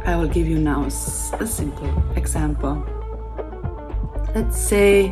I will give you now a simple example. Let's say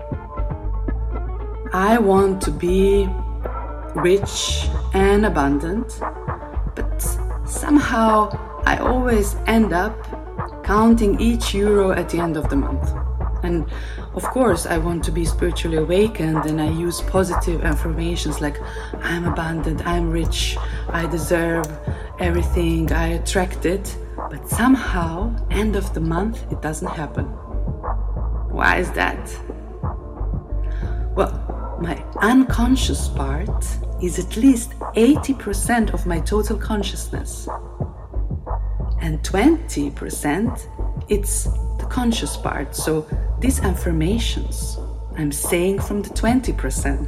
I want to be rich and abundant, but somehow I always end up counting each euro at the end of the month. And of course, I want to be spiritually awakened, and I use positive affirmations like I'm abundant, I'm rich, I deserve everything, I attract it. But somehow, end of the month, it doesn't happen. Why is that? Well, my unconscious part is at least 80% of my total consciousness. And 20%, it's the conscious part. So these affirmations I'm saying from the 20%.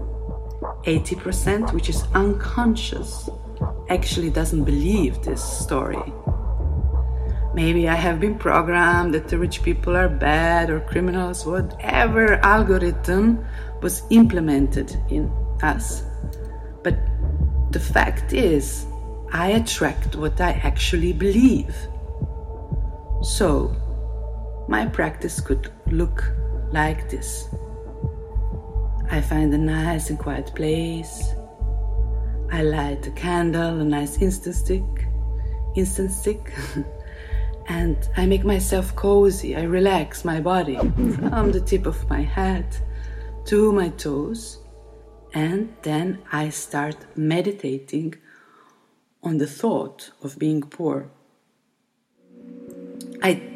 80%, which is unconscious, actually doesn't believe this story. Maybe I have been programmed that the rich people are bad or criminals, whatever algorithm was implemented in us. But the fact is, I attract what I actually believe. So, my practice could look like this. I find a nice and quiet place. I light a candle, a nice incense stick, and I make myself cozy. I relax my body from the tip of my head to my toes, and then I start meditating on the thought of being poor. I